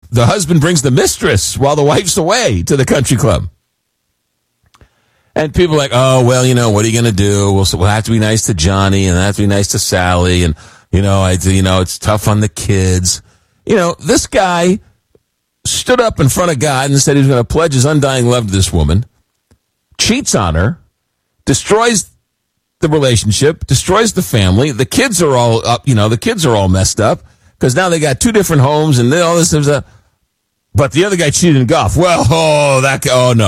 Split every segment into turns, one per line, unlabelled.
the husband brings the mistress while the wife's away to the country club. And people are like, oh, well, what are you going to do? We'll have to be nice to Johnny, and have to be nice to Sally, and, it's tough on the kids. This guy stood up in front of God and said he was going to pledge his undying love to this woman, cheats on her, destroys the relationship, destroys the family. The kids are all up, the kids are all messed up because now they got two different homes and all this stuff. But the other guy cheated in golf. Well, that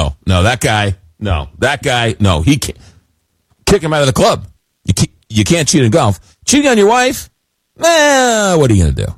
guy, no, he can't. Kick him out of the club. You can't cheat in golf. Cheating on your wife? What are you going to do?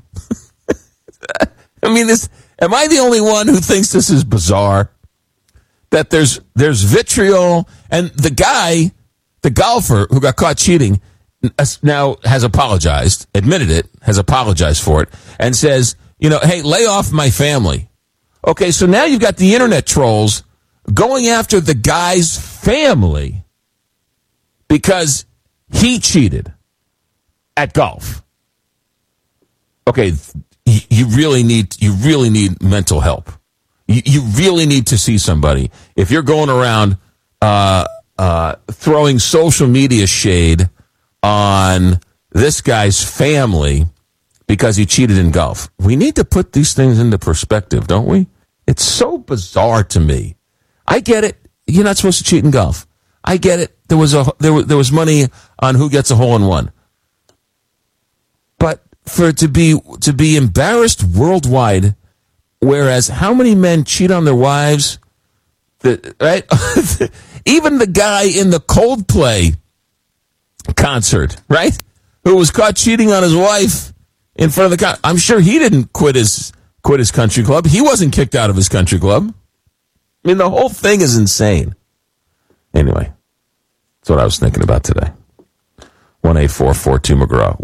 Am I the only one who thinks this is bizarre? That there's vitriol, and the golfer who got caught cheating now has apologized, admitted it, has apologized for it, and says, hey, lay off my family. Okay, so now you've got the internet trolls going after the guy's family because he cheated at golf. Okay, you really need mental help. You really need to see somebody. If you're going around throwing social media shade on this guy's family because he cheated in golf, we need to put these things into perspective, don't we? It's so bizarre to me. I get it. You're not supposed to cheat in golf. I get it. There was money on who gets a hole in one. But for it to be embarrassed worldwide, whereas how many men cheat on their wives? Right? Even the guy in the Coldplay concert, right? Who was caught cheating on his wife in front of the I'm sure he didn't quit his country club. He wasn't kicked out of his country club. The whole thing is insane. Anyway, that's what I was thinking about today. 1-844-2-McGraw.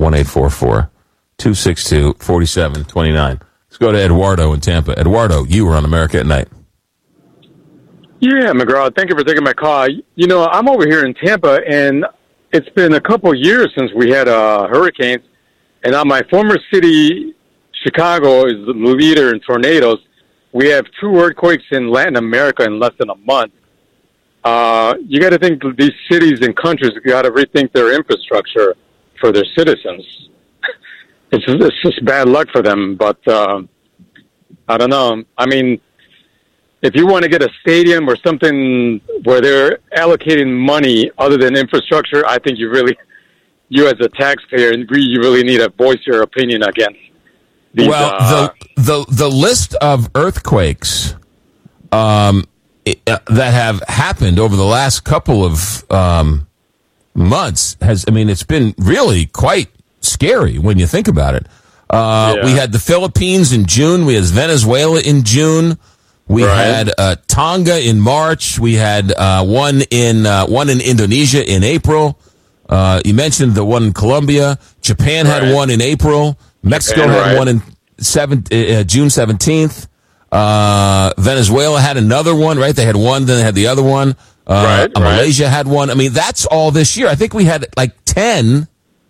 1-844-262-4729. Let's go to Eduardo in Tampa. Eduardo, you were on America at Night.
Yeah, McGraw, thank you for taking my call. I'm over here in Tampa, and it's been a couple years since we had hurricanes. And my former city, Chicago, is the leader in tornadoes. We have 2 earthquakes in Latin America in less than a month. You got to think these cities and countries got to rethink their infrastructure for their citizens. It's just bad luck for them, but I don't know. If you want to get a stadium or something where they're allocating money other than infrastructure, I think you as a taxpayer, you really need to voice your opinion against these.
Well, the list of earthquakes that have happened over the last couple of months it's been really quite scary when you think about it. We had the Philippines in June. We had Venezuela in June. We had Tonga in March. We had one in Indonesia in April. You mentioned the one in Colombia. Japan had one in April. Mexico had one in June 17th. Venezuela had another one, right? They had one, then they had the other one. Malaysia had one. That's all this year. I think we had like 10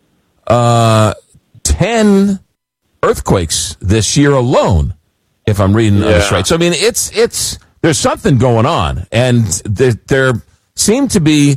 earthquakes this year alone, if I'm reading this right. So, there's something going on, and there seem to be,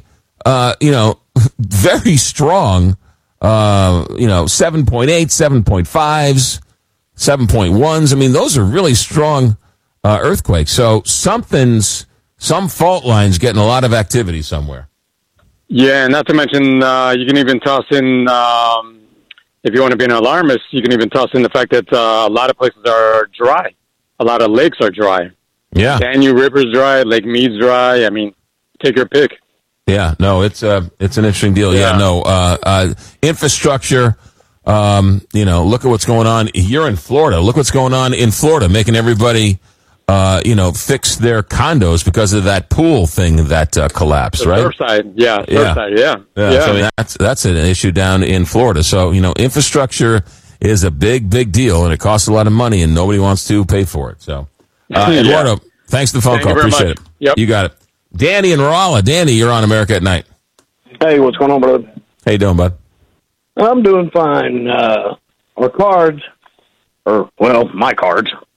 very strong, 7.8, 7.5s, 7.1s. Those are really strong earthquakes. So some fault lines getting a lot of activity somewhere.
Yeah, not to mention you can even toss in, if you want to be an alarmist, you can even toss in the fact that a lot of places are dry. A lot of lakes are dry.
Yeah.
Danube River's dry, Lake Mead's dry. Take your pick.
Yeah, no, it's an interesting deal. Yeah, no, infrastructure. Look at what's going on. You're in Florida. Look what's going on in Florida, making everybody, fix their condos because of that pool thing that collapsed, right?
Surfside, Surfside,
So that's an issue down in Florida. So, infrastructure is a big, big deal, and it costs a lot of money, and nobody wants to pay for it. So, Eduardo, thanks for the phone call. Appreciate it.
Yep.
You got it. Danny in Rolla. Danny, you're on America at Night.
Hey, what's going on, brother?
How you doing, bud?
I'm doing fine. Our cards, my cards,